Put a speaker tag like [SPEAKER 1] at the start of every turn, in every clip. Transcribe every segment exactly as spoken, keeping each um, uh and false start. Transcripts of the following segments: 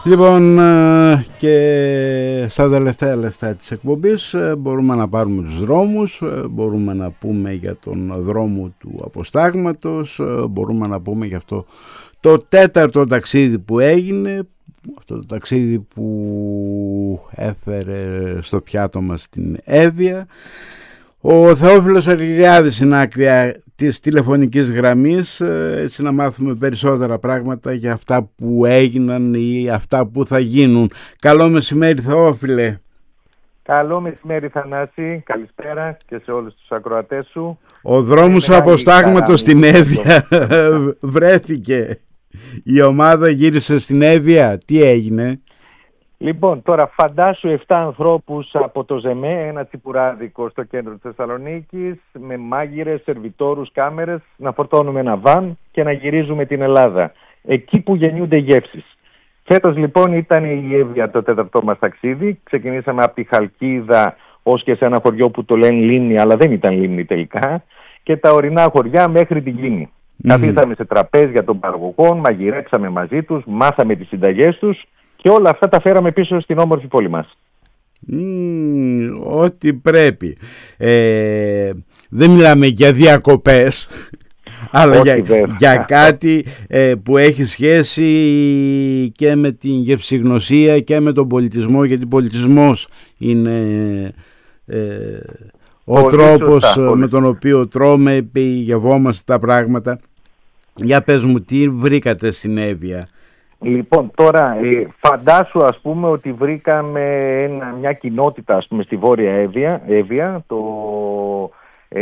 [SPEAKER 1] Λοιπόν, και στα τελευταία λεφτά της εκπομπής μπορούμε να πάρουμε τους δρόμους, μπορούμε να πούμε για τον δρόμο του αποστάγματος, μπορούμε να πούμε για αυτό το τέταρτο ταξίδι που έγινε, αυτό το ταξίδι που έφερε στο πιάτο μας την Εύβοια. Ο Θεόφιλος Αργυριάδης είναι άκρια της τηλεφωνικής γραμμής, έτσι να μάθουμε περισσότερα πράγματα για αυτά που έγιναν ή αυτά που θα γίνουν. Καλό μεσημέρι, Θεόφιλε.
[SPEAKER 2] Καλό μεσημέρι, Θανάση. Καλησπέρα και σε όλους τους ακροατές σου.
[SPEAKER 1] Ο δρόμος αποστάγματος στην Εύβοια βρέθηκε. Η ομάδα γύρισε στην Εύβοια. Τι έγινε?
[SPEAKER 2] Λοιπόν, τώρα φαντάσου επτά ανθρώπους από το ΖΕΜΕ, ένα τσιπουράδικο στο κέντρο της Θεσσαλονίκης, με μάγειρες, σερβιτόρους, κάμερες, να φορτώνουμε ένα βαν και να γυρίζουμε την Ελλάδα, εκεί που γεννιούνται γεύσεις. Φέτος λοιπόν ήταν η Εύβοια το τέταρτο μας ταξίδι. Ξεκινήσαμε από τη Χαλκίδα ως και σε ένα χωριό που το λένε Λίμνη, αλλά δεν ήταν Λίμνη τελικά, και τα ορεινά χωριά μέχρι την Κίνη. Mm-hmm. Καθίσαμε σε τραπέζια των παραγωγών, μαγειρέψαμε μαζί τους, μάθαμε τις συνταγές τους και όλα αυτά τα φέραμε πίσω στην όμορφη πόλη μας.
[SPEAKER 1] Mm, ό,τι πρέπει. Ε, δεν μιλάμε για διακοπές, αλλά για, για κάτι ε, που έχει σχέση και με την γευσηγνωσία και με τον πολιτισμό, γιατί πολιτισμός είναι ε, ο πολύ τρόπος σωστά, με τον οποίο τρώμε, γευόμαστε τα πράγματα. Για πες μου, τι βρήκατε στην Εύβοια?
[SPEAKER 2] Λοιπόν, τώρα ε, φαντάσου ας πούμε ότι βρήκαμε ένα, μια κοινότητα ας πούμε στη Βόρεια Εύβοια, Εύβοια το ε,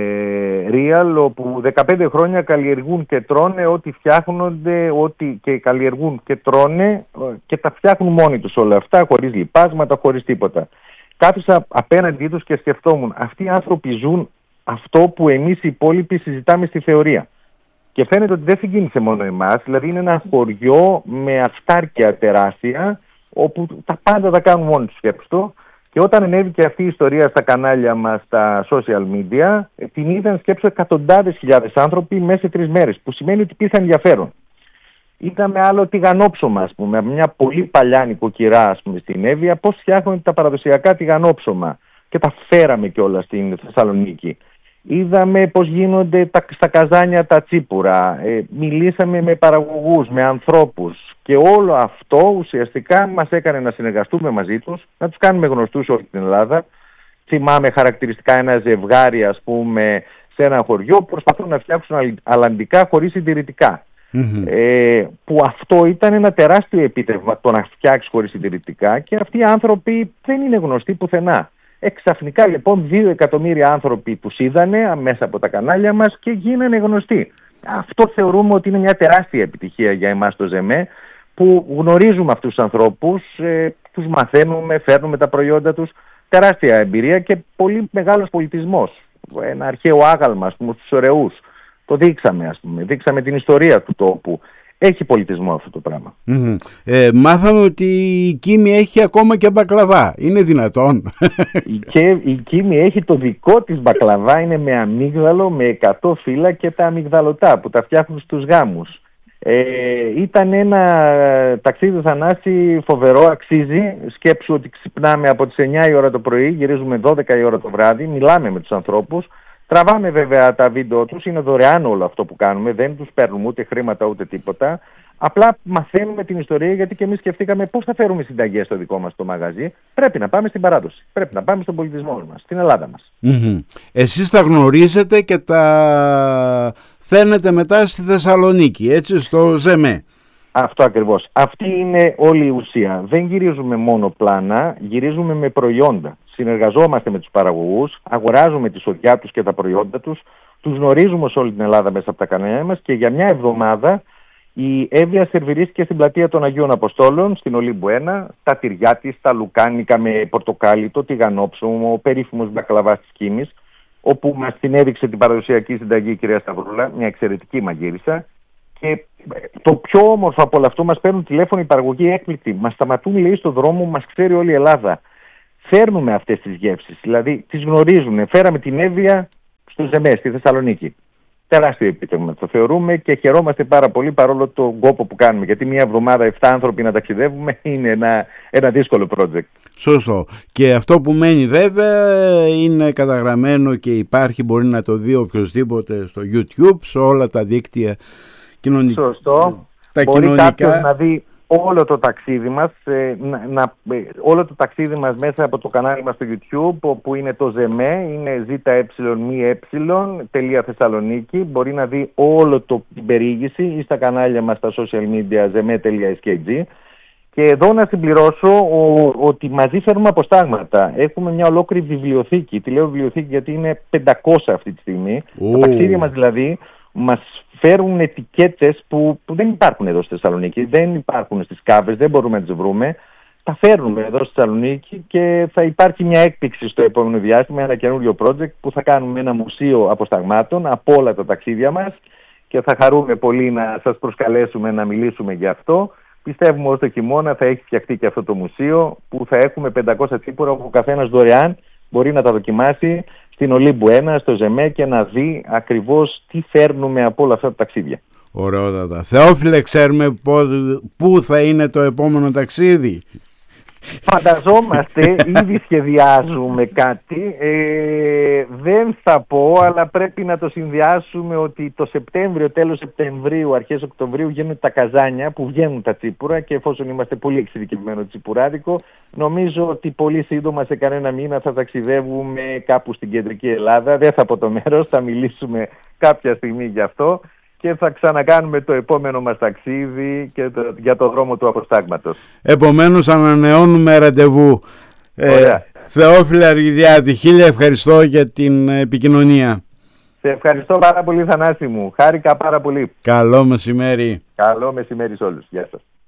[SPEAKER 2] Real, όπου δεκαπέντε χρόνια καλλιεργούν και τρώνε ό,τι φτιάχνονται, ό,τι και καλλιεργούν και τρώνε και τα φτιάχνουν μόνοι τους όλα αυτά, χωρίς λιπάσματα, χωρίς τίποτα. Κάθισα απέναντί τους και σκεφτόμουν, αυτοί οι άνθρωποι ζουν αυτό που εμείς οι υπόλοιποι συζητάμε στη θεωρία. Και φαίνεται ότι δεν συγκίνησε μόνο εμάς, δηλαδή είναι ένα χωριό με αυτάρκεια τεράστια, όπου τα πάντα τα κάνουν μόνοι τους, σκέψου. Και όταν ανέβηκε αυτή η ιστορία στα κανάλια μας, στα social media, την είδαν, σκέψου, εκατοντάδες χιλιάδες άνθρωποι μέσα σε τρεις μέρες, που σημαίνει ότι υπήρχε ενδιαφέρον. Είδαμε άλλο τηγανόψωμα, ας πούμε, μια πολύ παλιά νοικοκυρά, ας πούμε, στην Εύβοια, πώς φτιάχνουν τα παραδοσιακά τηγανόψωμα. Και τα φέραμε κιόλας στην Θεσσαλονίκη. Είδαμε πώς γίνονται τα, στα καζάνια τα τσίπουρα, ε, μιλήσαμε με παραγωγούς, με ανθρώπους και όλο αυτό ουσιαστικά μας έκανε να συνεργαστούμε μαζί τους, να τους κάνουμε γνωστούς όλη την Ελλάδα. Θυμάμαι χαρακτηριστικά ένα ζευγάρι, ας πούμε, σε ένα χωριό που προσπαθούν να φτιάξουν αλλαντικά χωρίς συντηρητικά. Mm-hmm. Ε, που αυτό ήταν ένα τεράστιο επίτευγμα, το να φτιάξει χωρίς συντηρητικά, και αυτοί οι άνθρωποι δεν είναι γνωστοί πουθενά. Εξαφνικά λοιπόν δύο εκατομμύρια άνθρωποι τους είδανε μέσα από τα κανάλια μας και γίνανε γνωστοί. Αυτό θεωρούμε ότι είναι μια τεράστια επιτυχία για εμάς το ΖΕΜΕ, που γνωρίζουμε αυτούς τους ανθρώπους, ε, τους μαθαίνουμε, φέρνουμε τα προϊόντα τους. Τεράστια εμπειρία και πολύ μεγάλος πολιτισμός. Ένα αρχαίο άγαλμα, ας πούμε, στους ωραίους. Το δείξαμε, ας πούμε, δείξαμε την ιστορία του τόπου. Έχει πολιτισμό αυτό το πράγμα. Mm-hmm.
[SPEAKER 1] Ε, μάθαμε ότι η Κίμη έχει ακόμα και μπακλαβά. Είναι δυνατόν?
[SPEAKER 2] Και η Κίμη έχει το δικό της μπακλαβά, είναι με αμύγδαλο, με εκατό φύλλα και τα αμυγδαλωτά που τα φτιάχνουν στους γάμους. Ε, ήταν ένα ταξίδι, Θανάση, φοβερό, αξίζει. Σκέψου ότι ξυπνάμε από τις εννιά η ώρα το πρωί, γυρίζουμε δώδεκα η ώρα το βράδυ, μιλάμε με τους ανθρώπους. Τραβάμε βέβαια τα βίντεο τους, είναι δωρεάν όλο αυτό που κάνουμε, δεν τους παίρνουμε ούτε χρήματα ούτε τίποτα. Απλά μαθαίνουμε την ιστορία, γιατί και εμείς σκεφτήκαμε πώς θα φέρουμε συνταγές στο δικό μας το μαγαζί. Πρέπει να πάμε στην παράδοση, πρέπει να πάμε στον πολιτισμό μας, στην Ελλάδα μας.
[SPEAKER 1] Mm-hmm. Εσείς τα γνωρίζετε και τα φέρνετε μετά στη Θεσσαλονίκη, έτσι, στο ΖΕΜΕ.
[SPEAKER 2] Αυτό ακριβώς. Αυτή είναι όλη η ουσία. Δεν γυρίζουμε μόνο πλάνα, γυρίζουμε με προϊόντα. Συνεργαζόμαστε με τους παραγωγούς, αγοράζουμε τη σοδιά τους και τα προϊόντα τους, τους γνωρίζουμε σε όλη την Ελλάδα μέσα από τα κανάλια μας, και για μια εβδομάδα η Εύβοια σερβιρίστηκε στην πλατεία των Αγίων Αποστόλων, στην Ολύμπου ένα, τα τυριά της, τα λουκάνικα με πορτοκάλι, το τηγανόψωμο, ο περίφημος μπακλαβάς της Κίμης, όπου μας την έδειξε την παραδοσιακή συνταγή η κυρία Σταυρούλα, μια εξαιρετική μαγείρισα. Και το πιο όμορφο από όλο αυτό, μας παίρνουν τηλέφωνο οι παραγωγοί έκπληκτοι. Μας σταματούν, λέει, στον δρόμο, μας ξέρει όλη η Ελλάδα. Φέρνουμε αυτές τις γεύσεις, δηλαδή τις γνωρίζουν. Φέραμε την Εύβοια στο ΖΕΜΕ, στη Θεσσαλονίκη. τεράστιο επίτευγμα το θεωρούμε και χαιρόμαστε πάρα πολύ παρόλο τον κόπο που κάνουμε. Γιατί μια εβδομάδα εφτά άνθρωποι να ταξιδεύουμε είναι ένα, ένα δύσκολο project.
[SPEAKER 1] Σωστό. Και αυτό που μένει βέβαια είναι καταγραμμένο και υπάρχει, μπορεί να το δει οποιοσδήποτε στο YouTube, σε όλα τα δίκτυα κοινωνικά.
[SPEAKER 2] Σωστό.
[SPEAKER 1] Τα
[SPEAKER 2] μπορεί
[SPEAKER 1] κοινωνικά... κάποιος
[SPEAKER 2] να δει όλο το ταξίδι μας, να, να, όλο το ταξίδι μας μέσα από το κανάλι μας στο YouTube, όπου είναι το ζεμέ, είναι ze.me.Θεσσαλονίκη. Μπορεί να δει όλο το την περιήγηση ή στα κανάλια μας στα social media zeme.skg. Και εδώ να συμπληρώσω ο, ότι μαζί φέρνουμε αποστάγματα. Έχουμε μια ολόκληρη βιβλιοθήκη. Τη λέω βιβλιοθήκη γιατί είναι πεντακόσια αυτή τη στιγμή.
[SPEAKER 1] Oh.
[SPEAKER 2] Τα ταξίδια μας δηλαδή μας φέρουν ετικέτες που, που δεν υπάρχουν εδώ στη Θεσσαλονίκη, δεν υπάρχουν στις κάβες, δεν μπορούμε να τις βρούμε. Τα φέρνουμε εδώ στη Θεσσαλονίκη και θα υπάρχει μια έκπληξη στο επόμενο διάστημα, ένα καινούριο project που θα κάνουμε ένα μουσείο αποσταγμάτων από όλα τα ταξίδια μας και θα χαρούμε πολύ να σας προσκαλέσουμε να μιλήσουμε για αυτό. Πιστεύουμε ότι το χειμώνα θα έχει φτιαχτεί και αυτό το μουσείο που θα έχουμε πεντακόσια τσίπουρα όπου ο καθένας δωρεάν μπορεί να τα δοκιμάσει στην Ολύμπου ένα, στο ζεμέ και να δει ακριβώς τι φέρνουμε από όλα αυτά τα ταξίδια.
[SPEAKER 1] Ωραιότατα. Θεόφιλε, ξέρουμε πού θα είναι το επόμενο ταξίδι?
[SPEAKER 2] Φανταζόμαστε, ήδη σχεδιάζουμε κάτι, ε, δεν θα πω, αλλά πρέπει να το συνδυάσουμε ότι το Σεπτέμβριο, τέλος Σεπτεμβρίου, αρχές Οκτωβρίου γίνουν τα καζάνια που βγαίνουν τα τσίπουρα και εφόσον είμαστε πολύ εξειδικευμένο τσιπουράδικο, νομίζω ότι πολύ σύντομα σε κανένα μήνα θα ταξιδεύουμε κάπου στην κεντρική Ελλάδα, δεν θα πω το μέρος, θα μιλήσουμε κάποια στιγμή γι' αυτό. Και θα ξανακάνουμε το επόμενο μας ταξίδι και το, για το δρόμο του αποστάγματος.
[SPEAKER 1] Επομένως ανανεώνουμε ραντεβού. Ε, Θεόφιλε Αργυριάδη, χίλια ευχαριστώ για την επικοινωνία.
[SPEAKER 2] Σε ευχαριστώ πάρα πολύ, Θανάση μου. Χάρηκα πάρα πολύ.
[SPEAKER 1] Καλό μεσημέρι.
[SPEAKER 2] Καλό μεσημέρι σε όλους. Γεια σας.